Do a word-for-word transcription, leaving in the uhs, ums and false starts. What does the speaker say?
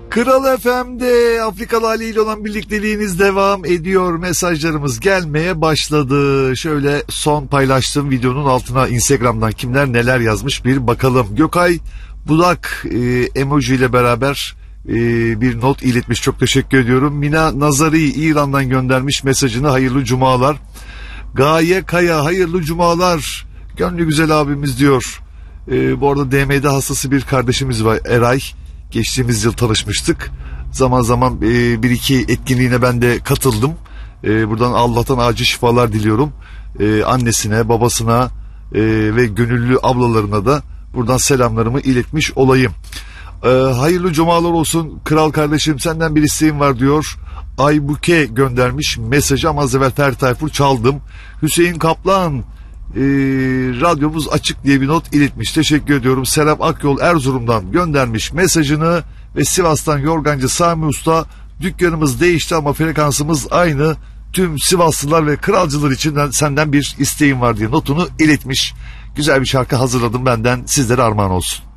Kral F M'de Afrikalı Ali ile olan birlikteliğiniz devam ediyor. Mesajlarımız gelmeye başladı. Şöyle son paylaştığım videonun altına Instagram'dan kimler neler yazmış bir bakalım. Gökay Budak e, emoji ile beraber e, bir not iletmiş. Çok teşekkür ediyorum. Mina Nazari İran'dan göndermiş mesajını. Hayırlı cumalar. Gaye Kaya hayırlı cumalar. Gönlü güzel abimiz diyor. E, bu arada D M D hastası bir kardeşimiz var, Eray. Geçtiğimiz yıl tanışmıştık. Zaman zaman e, bir iki etkinliğine ben de katıldım. E, buradan Allah'tan acil şifalar diliyorum. E, annesine, babasına e, ve gönüllü ablalarına da buradan selamlarımı iletmiş olayım. E, hayırlı cumalar olsun kral kardeşim, senden bir isteğim var diyor. Aybuke göndermiş mesajı ama az evvel Ferdi Tayfur çaldım. Hüseyin Kaplan E, radyomuz açık diye bir not iletmiş. Teşekkür ediyorum. Serap Akyol Erzurum'dan göndermiş mesajını ve Sivas'tan Yorgancı Sami Usta, dükkanımız değişti ama frekansımız aynı. Tüm Sivaslılar ve kralcılar için senden bir isteğim var diye notunu iletmiş. Güzel bir şarkı hazırladım benden, sizlere armağan olsun.